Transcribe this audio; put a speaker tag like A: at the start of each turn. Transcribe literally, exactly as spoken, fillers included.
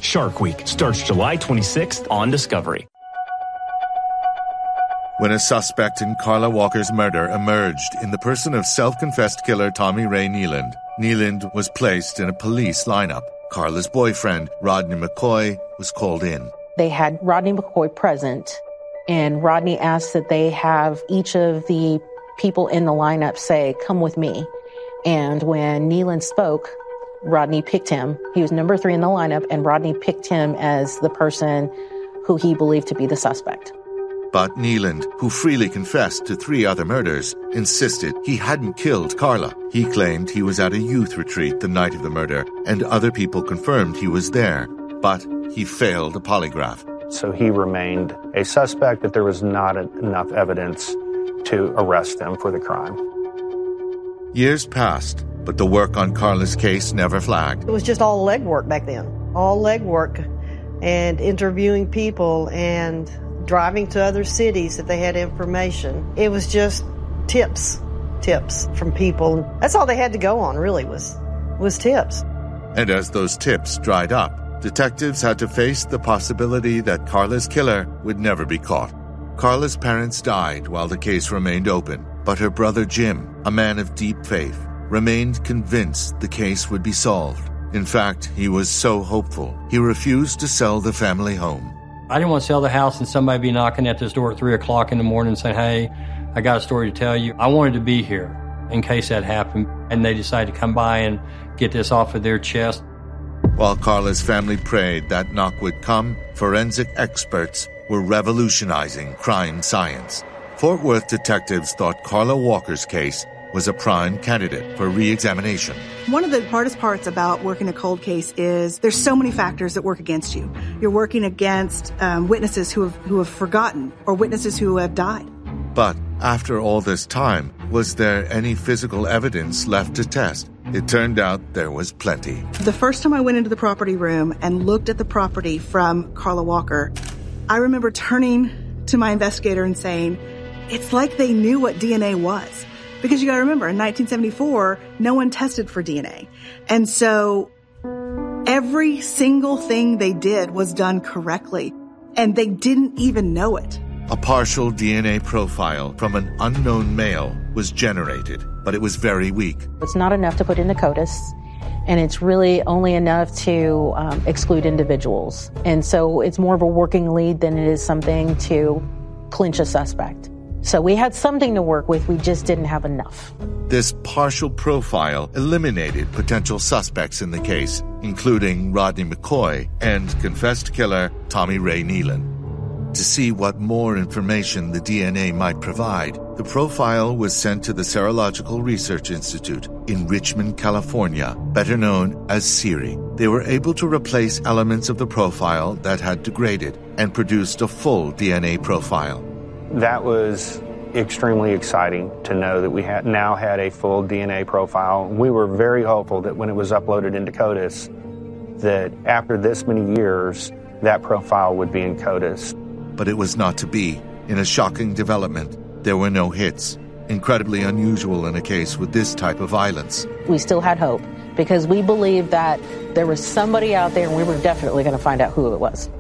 A: Shark Week starts July twenty-sixth on Discovery.
B: When a suspect in Carla Walker's murder emerged in the person of self-confessed killer Tommy Ray Neeland, Neeland was placed in a police lineup. Carla's boyfriend, Rodney McCoy, was called in.
C: They had Rodney McCoy present, and Rodney asked that they have each of the people in the lineup say, "Come with me." And when Neeland spoke, Rodney picked him. He was number three in the lineup, and Rodney picked him as the person who he believed to be the suspect.
B: But Neeland, who freely confessed to three other murders, insisted he hadn't killed Carla. He claimed he was at a youth retreat the night of the murder, and other people confirmed he was there. But he failed a polygraph.
D: So he remained a suspect, that there was not enough evidence to arrest him for the crime.
B: Years passed, but the work on Carla's case never flagged.
E: It was just all legwork back then. All legwork and interviewing people and driving to other cities if they had information. It was just tips, tips from people. That's all they had to go on, really, was, was tips.
B: And as those tips dried up, detectives had to face the possibility that Carla's killer would never be caught. Carla's parents died while the case remained open, but her brother Jim, a man of deep faith, remained convinced the case would be solved. In fact, he was so hopeful, he refused to sell the family home.
F: I didn't want to sell the house and somebody be knocking at this door at three o'clock in the morning saying, "Hey, I got a story to tell you." I wanted to be here in case that happened, and they decided to come by and get this off of their chest.
B: While Carla's family prayed that knock would come, forensic experts were revolutionizing crime science. Fort Worth detectives thought Carla Walker's case was a prime candidate for re-examination.
G: One of the hardest parts about working a cold case is there's so many factors that work against you. You're working against um, witnesses who have, who have forgotten or witnesses who have died.
B: But after all this time, was there any physical evidence left to test? It turned out there was plenty.
G: The first time I went into the property room and looked at the property from Carla Walker, I remember turning to my investigator and saying, it's like they knew what D N A was. Because you got to remember, in nineteen seventy-four, no one tested for D N A. And so every single thing they did was done correctly. And they didn't even know it.
B: A partial D N A profile from an unknown male was generated, but it was very weak.
C: It's not enough to put into CODIS, and it's really only enough to um, exclude individuals. And so it's more of a working lead than it is something to clinch a suspect. So we had something to work with, we just didn't have enough.
B: This partial profile eliminated potential suspects in the case, including Rodney McCoy and confessed killer Tommy Ray Neeland. To see what more information the D N A might provide, the profile was sent to the Serological Research Institute in Richmond, California, better known as SERI. They were able to replace elements of the profile that had degraded and produced a full D N A profile.
D: That was extremely exciting to know that we had now had a full D N A profile. We were very hopeful that when it was uploaded into CODIS, that after this many years, that profile would be in CODIS.
B: But it was not to be. In a shocking development, there were no hits. Incredibly unusual in a case with this type of violence.
C: We still had hope because we believed that there was somebody out there and we were definitely going to find out who it was.